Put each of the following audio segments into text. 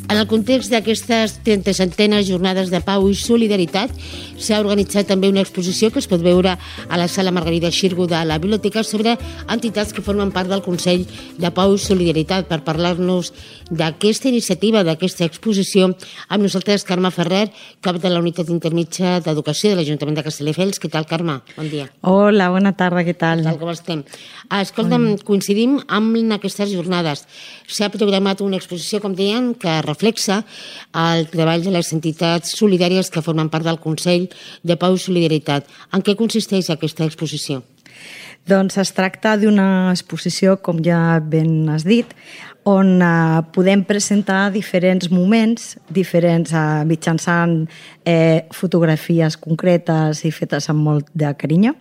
En el context d'aquestes 30 jornades de pau i solidaritat, s'ha organitzat també una exposició que es pot veure a la sala Margarida Xirgu de la Biblioteca sobre entitats que formen part del Consell de Pau i Solidaritat. Per parlar-nos d'aquesta iniciativa, d'aquesta exposició, amb nosaltres Carme Ferrer, cap de la Unitat Intermitja d'Educació de l'Ajuntament de Castelldefels. Què tal, Carme? Bon dia. Hola, bona tarda, què tal? Què tal, com estem? Escolta'm, coincidim amb aquestes jornades. S'ha programat una exposició, com deien, que reflexa el treball de les entitats solidàries que formen part del Consell de Pau i Solidaritat. En què consisteix aquesta exposició? Doncs es tracta d'una exposició, com ja ben has dit, on podem presentar diferents moments, mitjançant fotografies concretes i fetes amb molt de carinyo,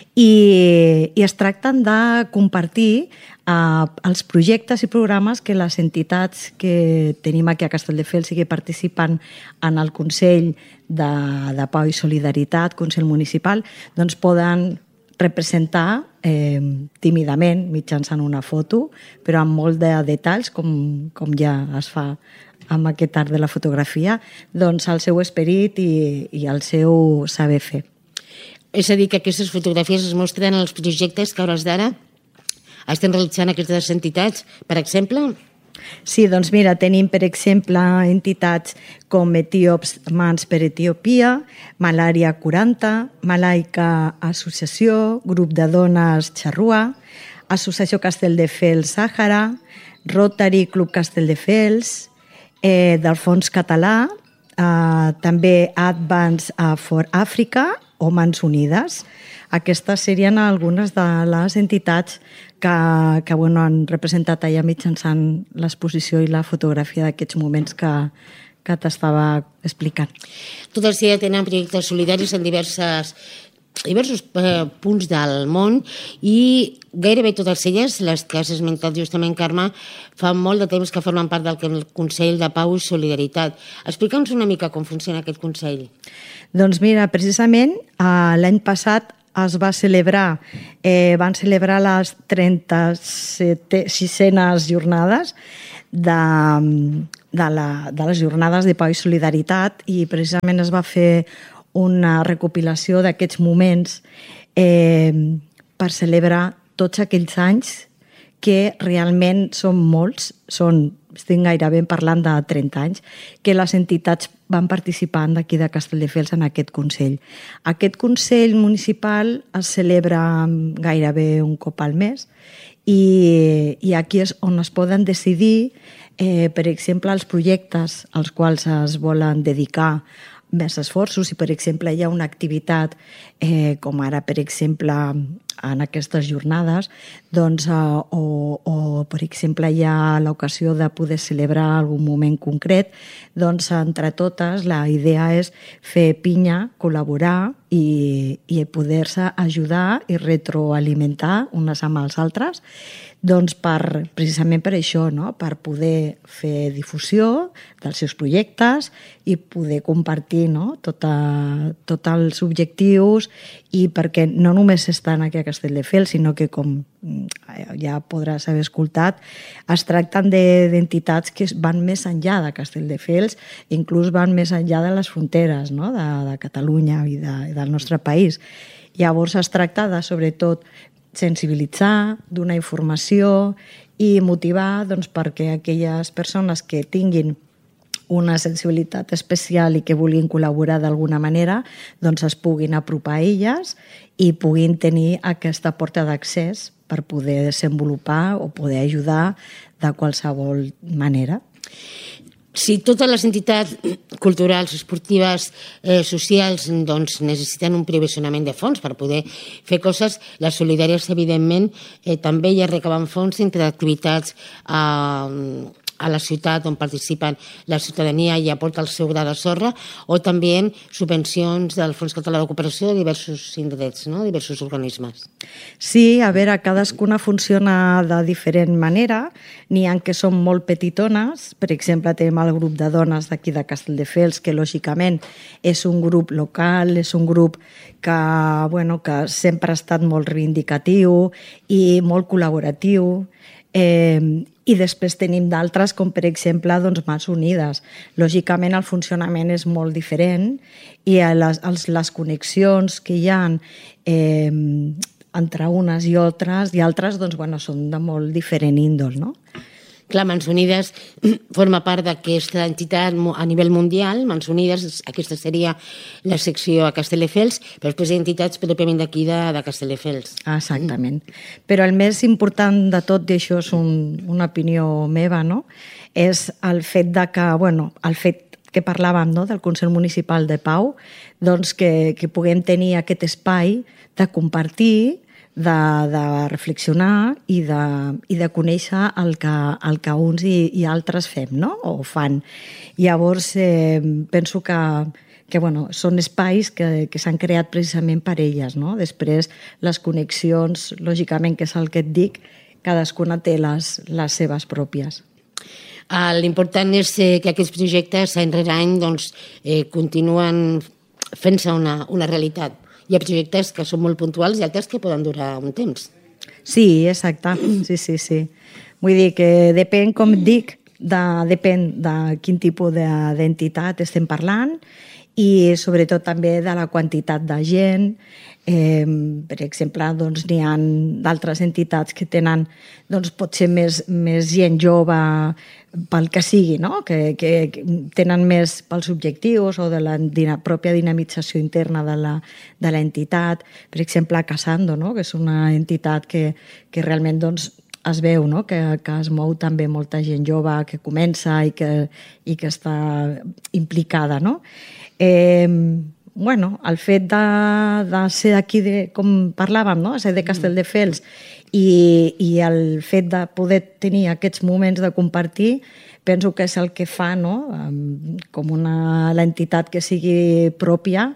i es tracten de compartir els projectes i programes que les entitats que tenim aquí a Castelldefels i que participen en el Consell de Pau i Solidaritat, Consell Municipal, doncs poden representar tímidament mitjançant una foto, però amb molt de detalls, com ja es fa amb aquest art de la fotografia, doncs el seu esperit i el seu saber fer. És a dir, que aquestes fotografies es mostren en els projectes que a hores d'ara estan realitzant aquestes entitats, per exemple? Sí, doncs mira, tenim, per exemple, entitats com Etíops Mans per Etiòpia, Malària 40, Malaica Associació, Grup de Dones Xarrua, Associació Castelldefels Sàhara, Rotary Club Castelldefels, del Fons Català, també Advance for Africa o Mans Unides. Aquestes serien algunes de les entitats que han representat allà mitjançant l'exposició i la fotografia d'aquests moments que t'estava explicant. Totes elles tenen projectes solidaris en diversos punts del món i gairebé totes elles, les que has esmentat justament, Carme, fa molt de temps que formen part del Consell de Pau i Solidaritat. Explica'ns una mica com funciona aquest Consell. Doncs mira, precisament l'any passat es van celebrar les 36enes jornades de les jornades de Pau i Solidaritat, i precisament es va fer una recopilació d'aquests moments per celebrar tots aquells anys que realment són molts, estic gairebé parlant de 30 anys, que les entitats van participant d'aquí de Castelldefels en aquest Consell. Aquest Consell municipal es celebra gairebé un cop al mes i aquí és on es poden decidir, per exemple, els projectes als quals es volen dedicar més esforços. Si, per exemple, hi ha una activitat, com ara, per exemple, en aquestes jornades, doncs, o per exemple, hi ha l'ocasió de poder celebrar algun moment concret, doncs, entre totes, la idea és fer pinya, col·laborar i poder-se ajudar i retroalimentar unes amb els altres, doncs precisament per això, no? Per poder fer difusió dels seus projectes i poder compartir, no? Tots els objectius, i perquè no només estan aquí a Castelldefels, sinó que, com ja podràs haver escoltat, es tracten d'entitats que van més enllà de Castelldefels, inclús van més enllà de les fronteres, no? de Catalunya i del nostre país. Llavors es tracta de, sobretot, sensibilitzar, donar informació i motivar, doncs, perquè aquelles persones que tinguin una sensibilitat especial i que vulguin col·laborar d'alguna manera, doncs es puguin apropar a elles i puguin tenir aquesta porta d'accés per poder desenvolupar o poder ajudar de qualsevol manera. Si totes les entitats culturals, esportives, socials, doncs necessiten un provisionament de fons per poder fer coses, les solidàries, evidentment, també ja recaben fons entre activitats a la ciutat on participen la ciutadania i aporta el seu gra de sorra, o també subvencions del Fons Català de Cooperació de diversos indrets, no? Diversos organismes. Sí, a veure, cadascuna funciona de diferent manera. N'hi ha que són molt petitones. Per exemple, tenim el grup de dones d'aquí de Castelldefels, que lògicament és un grup local, és un grup que sempre ha estat molt reivindicatiu i molt col·laboratiu. I després tenim d'altres, com per exemple doncs, Mans Unides. Lògicament el funcionament és molt diferent i les connexions que hi ha entre unes i altres doncs, bueno, són de molt diferent índol, no? Clar, Mans Unides forma part d'aquesta entitat a nivell mundial. Mans Unides, aquesta seria la secció a Castelldefels, però després hi ha entitats pròpiament d'aquí de Castelldefels. Exactament. Però el més important de tot, i això és una opinió meva, no? És el fet que, bueno, el fet que parlàvem, no? Del Consell Municipal de Pau, doncs que puguem tenir aquest espai de compartir, de reflexionar i de conèixer el que uns i altres fem, no? O fan. Llavors, penso que bueno, són espais que s'han creat precisament per elles, no? Després, les connexions, lògicament, que és el que et dic, cadascuna té les seves pròpies. L'important és que aquests projectes, any rere any, doncs, continuen fent-se una realitat. Hi ha projectes que són molt puntuals i altres que poden durar un temps. Sí, exacte. Sí. Vull dir que depèn, com et dic, depèn de quin tipus d'entitat estem parlant i sobretot també de la quantitat de gent. Per exemple, doncs, n'hi ha d'altres entitats que tenen potser més gent jove pel que sigui, no? que tenen més pels objectius o de la pròpia dinamització interna de l'entitat. Per exemple, Casando, no? Que és una entitat que realment es veu, no? que es mou també molta gent jove que comença i que està implicada. No? Bueno, el fet de ser d'aquí, com parlàvem, no? Ser de Castelldefels i el fet de poder tenir aquests moments de compartir, penso que és el que fa, no? Com l'entitat que sigui pròpia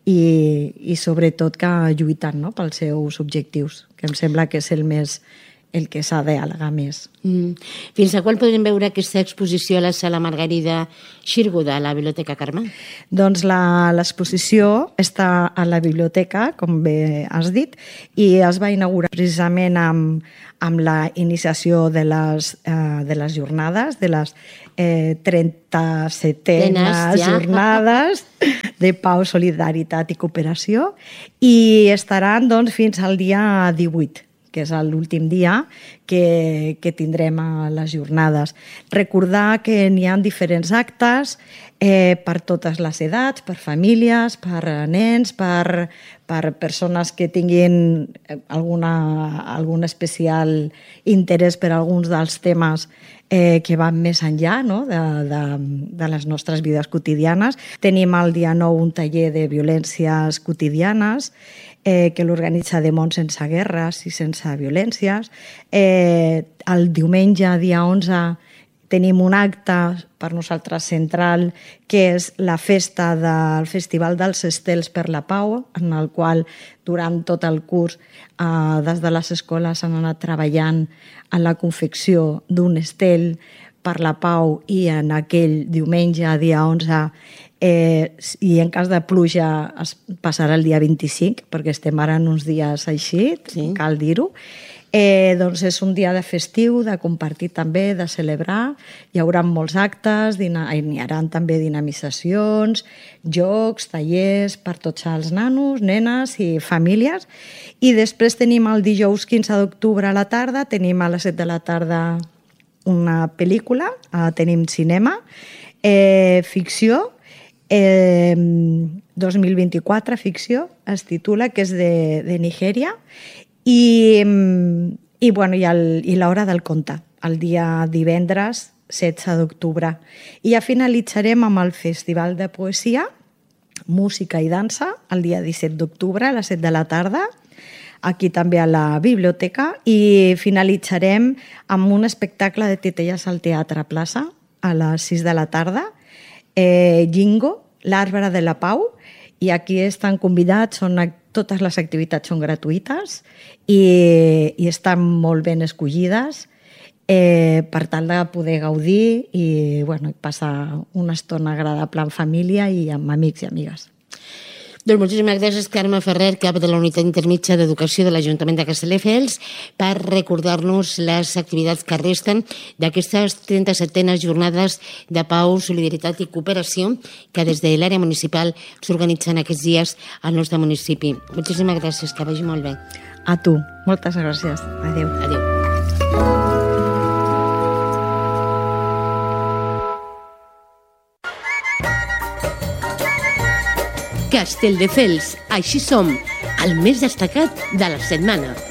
i sobretot que lluitant, no? Pels seus objectius, que em sembla que és el que s'ha d'al·legar més. Fins a quan podrem veure aquesta exposició a la Sala Margarida Xirgu de la Biblioteca Carme? Doncs l'exposició està a la biblioteca, com bé has dit, i es va inaugurar precisament amb la iniciació de les jornades, de les 37enes jornades de pau, solidaritat i cooperació, i estaran fins al dia 18, que és l'últim dia que tindrem a les jornades. Recordar que n'hi ha diferents actes per totes les edats, per famílies, per nens, per persones que tinguin algun especial interès per alguns dels temes que van més enllà, no? de les nostres vides quotidianes. Tenim el dia 9 un taller de violències quotidianes que l'organitza Món sense guerres i sense violències. El diumenge, dia 11, tenim un acte per nosaltres central, que és la festa del Festival dels Estels per la Pau, en el qual durant tot el curs des de les escoles han anat treballant en la confecció d'un estel per la pau, i en aquell diumenge, dia 11, i en cas de pluja es passarà el dia 25, perquè estem ara en uns dies així, sí. Cal dir-ho. Doncs és un dia de festiu, de compartir també, de celebrar. Hi haurà molts actes, n'hi haurà també dinamitzacions, jocs, tallers per tots els nanos, nenes i famílies. I després tenim el dijous 15 d'octubre a la tarda, tenim a les 7 de la tarda una pel·lícula, tenim cinema, ficció, 2024, ficció, es titula, que és de Nigèria, i l'hora del conte, el dia divendres 16 d'octubre. I ja finalitzarem amb el Festival de Poesia, Música i Dansa, el dia 17 d'octubre a les 7 de la tarda, aquí també a la biblioteca, i finalitzarem amb un espectacle de titelles al Teatre Plaça a les 6 de la tarda, Jingo, l'Arbre de la Pau, i aquí estan convidats, totes les activitats són gratuïtes i estan molt ben escollides per tal de poder gaudir i passar una estona agradable en família i amb amics i amigues. Doncs moltíssimes gràcies, Carme Ferrer, cap de la Unitat Intermitja d'Educació de l'Ajuntament de Castelldefels, per recordar-nos les activitats que resten d'aquestes 37enes jornades de pau, solidaritat i cooperació que des de l'àrea municipal s'organitzen aquests dies al nostre municipi. Moltíssimes gràcies, que vagi molt bé. A tu. Moltes gràcies. Adéu. Adéu. Castelldefels, així som, el més destacat de la setmana.